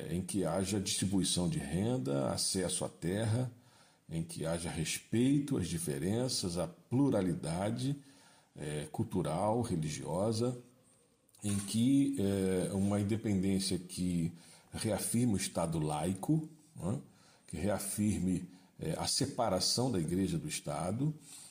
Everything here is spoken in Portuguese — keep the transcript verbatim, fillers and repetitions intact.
em que haja distribuição de renda, acesso à terra, em que haja respeito às diferenças, à pluralidade é, cultural, religiosa, em que é, uma independência que reafirme o Estado laico, né, que reafirme é, a separação da Igreja do Estado